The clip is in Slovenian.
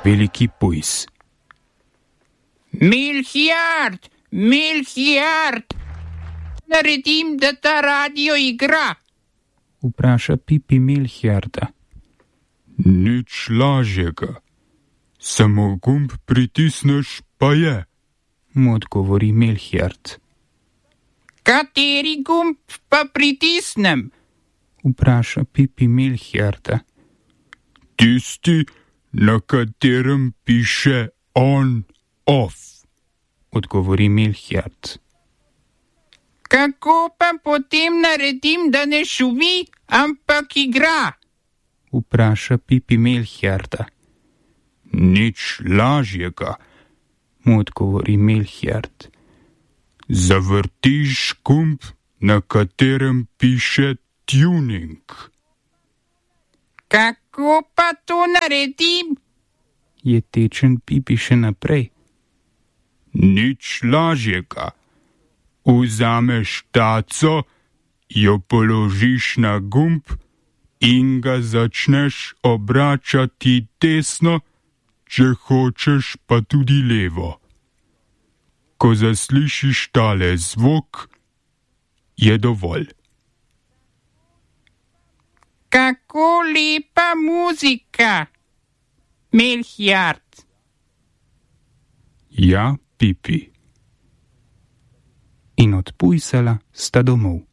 Veliki pujs. Melchior, naredim, da ta radio igra. Vpraša Pipi Melchiorda. Nič lažjega. Samo gumb pritisneš, pa je. Mu odgovori Melchiord. Kateri gumb pa pritisnem? Vpraša Pipi Melchiorda. Tisti, na katerem piše on, off. Odgovori Melchiord. Kako pa potem naredim, da ne šumi, ampak igra? Vpraša Pipi Melchiorda. Nič lažjega, mu odgovori Melchiord. Zavrtiš gumb, na katerem piše tuning. Kako pa to naredim? Je tečen Pipi še naprej. Nič lažjega. Vzameš taco, jo položiš na gumb in ga začneš obračati desno, če hočeš pa tudi levo. Ko zaslišiš tale zvok, je dovolj. Kako lepa muzika, Melchiord. Ja, Pipi. In od pujsala sta domov.